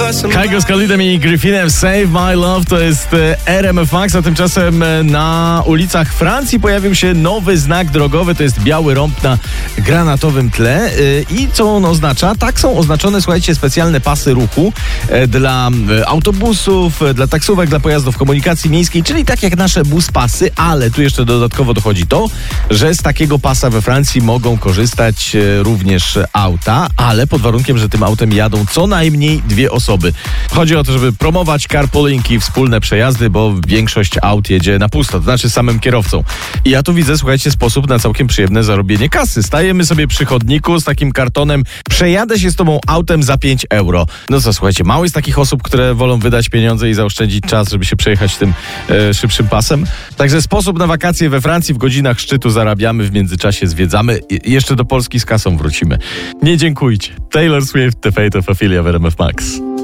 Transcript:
Kygo z Khalidem i Griffinem, Save My Love, to jest RMF Max, a tymczasem na ulicach Francji pojawił się nowy znak drogowy, to jest biały rąb na granatowym tle. I co on oznacza? Tak, są oznaczone, słuchajcie, specjalne pasy ruchu dla autobusów, dla taksówek, dla pojazdów komunikacji miejskiej, czyli tak jak nasze buspasy, ale tu jeszcze dodatkowo dochodzi to, że z takiego pasa we Francji mogą korzystać również auta, ale pod warunkiem, że tym autem jadą co najmniej 2 osoby. Chodzi o to, żeby promować carpooling i wspólne przejazdy, bo większość aut jedzie na pusto, to znaczy samym kierowcą. I ja tu widzę, słuchajcie, sposób na całkiem przyjemne zarobienie kasy. Stajemy sobie przy chodniku z takim kartonem, przejadę się z tobą autem za 5 euro. No co, słuchajcie, mało jest takich osób, które wolą wydać pieniądze i zaoszczędzić czas, żeby się przejechać tym szybszym pasem. Także sposób na wakacje we Francji, w godzinach szczytu zarabiamy, w międzyczasie zwiedzamy. Jeszcze do Polski z kasą wrócimy. Nie dziękujcie. Taylor Swift, The Fate of Ophelia w RMF Max.